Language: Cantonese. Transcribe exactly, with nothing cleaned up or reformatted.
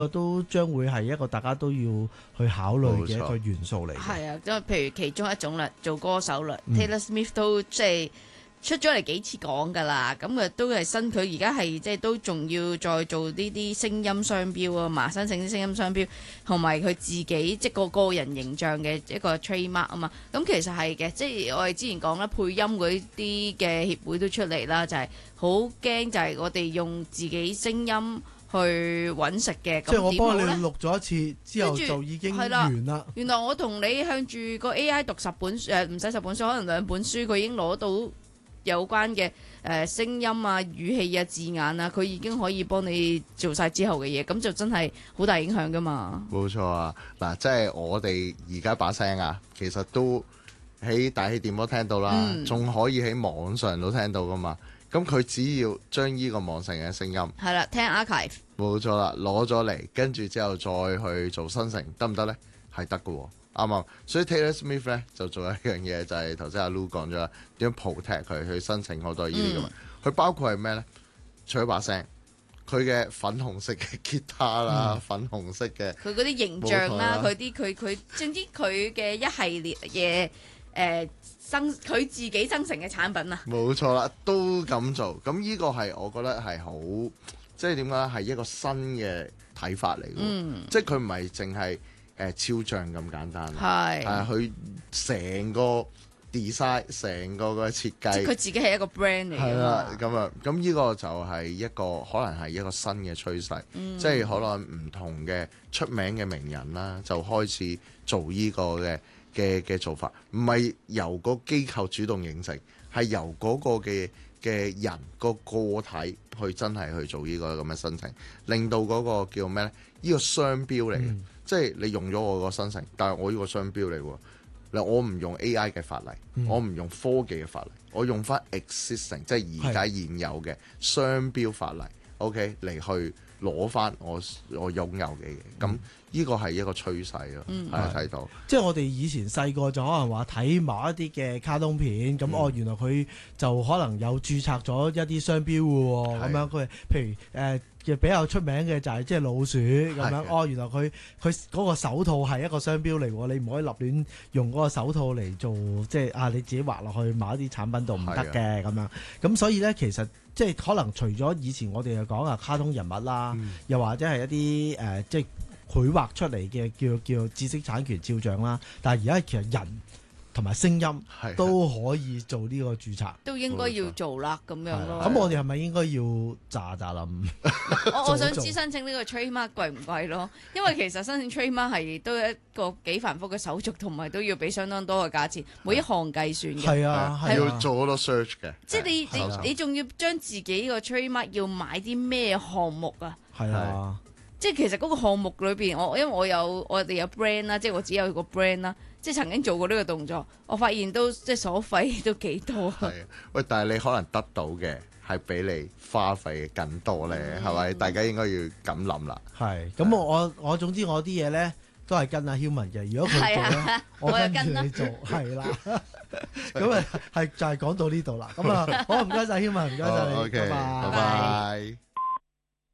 都將會係一個大家都要去考慮嘅一個元素嚟。 係啊，因為譬如其中一種啦，做歌手啦、 嗯、 Taylor Smith 都即係出咗嚟幾次講㗎啦，咁佢都係新，佢而家係即係都仲要再做呢啲聲音商標啊嘛，申請啲聲音商標，同埋佢自己即係個個人形象嘅一個 trademark 啊嘛。咁其實係嘅，即係我哋之前講啦，配音嗰啲嘅協會都出嚟啦，就係好驚就係我哋用自己聲音去揾食嘅。 即係我幫你咁點好呢？ 錄咗一次之後就已經完啦。 原來我同你向住個 A I 讀十本誒，唔使十本書，可能兩本書，佢已經攞到有關嘅誒、呃、聲音啊、語氣啊、字眼啊，佢已經可以幫你做晒之後嘅嘢，咁就真係好大影響噶嘛。 冇錯啊！嗱，即係我哋而家把聲啊，其實都喺大氣電波聽到啦，仲、嗯、可以喺網上都聽到噶嘛。咁佢只要將呢個網上嘅聲音係啦，聽 archive 冇錯啦，攞咗嚟，跟住之後再去做生成，得唔得呢？係得嘅喎。啱啱，所以 Taylor Smith 咧就做一樣嘢，就係頭先阿 Lu 講咗啦，點樣 protect 佢去申請好多呢啲咁啊。佢、嗯、包括係咩咧？除咗把聲，佢嘅粉紅色嘅吉他啦，嗯、粉紅色嘅佢嗰啲形象啦，佢啲佢佢總之佢嘅一系列嘅誒、呃、生佢自己生成嘅產品啊。冇錯啦，都咁做。咁呢個係我覺得係好，即係點講咧？係一個新嘅睇法嚟嘅，嗯、即係佢唔係淨係。誒超像咁簡單，係誒佢成個 design， 成個嘅設計，即係佢自己係一個 brand 嚟嘅。係啦，咁啊，咁呢個就係一個可能係一個新嘅趨勢，嗯、即係可能唔同嘅出名嘅名人啦，就開始做呢個嘅嘅嘅做法，唔係由個機構主動形成，係由嗰個嘅嘅人個個體去真係去做呢個咁嘅申請，令到嗰個叫咩咧？呢、呢個商標嚟嘅。嗯即係你用咗我個生成，但係我呢個商標嚟喎。嗱，我唔用 A I 嘅法例，嗯、我唔用科技嘅法例，我用翻 existing，即係而家現有嘅商標法例，OK 嚟去攞翻我我擁有嘅嘢。咁呢個係一個趨勢咯，係睇到。即係我哋以前細個就可能話睇某一啲嘅卡通片，咁、嗯、哦原來佢就可能有註冊咗一啲商標嘅喎，咁樣佢譬如誒。呃比較出名嘅就係即係老鼠咁樣，的哦原來佢佢嗰個手套係一個商標嚟喎，你唔可以立亂用嗰個手套嚟做，即係啊你自己畫落去某一啲產品度唔得嘅咁樣。咁所以咧其實即係可能除咗以前我哋又講啊卡通人物啦，嗯、又或者係一啲誒、呃、即係繪畫出嚟嘅叫叫知識產權肖像啦，但係而家其實人同埋聲音都可以做呢個註冊，都應該要做啦咁樣咯。咁我哋係咪應該要咋咋諗？我我想知申請呢個 trademark 貴唔貴咯？因為其實申請 trademark 係都一個幾繁複嘅手續，同埋都要俾相當多嘅價錢，每一項計算嘅。係啊，係要做好多 search 嘅。即係你你你仲要將自己個 trademark 要買啲咩項目啊？係啊，即係其實嗰個項目裏邊，我因為我有我哋有 brand 啦，即係我只有個 brand 啦。即係曾經做過呢個動作，我發現都即係所費都幾多。係， 喂，但係你可能得到嘅係比你花費更多咧，係咪、嗯？大家應該要咁諗啦。係，咁我我我總之我啲嘢咧都係跟阿 Human 嘅。如果佢做咧，啊、我跟住你做，係啦。咁啊，係就係講到呢度啦。咁啊，好唔該晒 Human，唔該晒你，拜拜。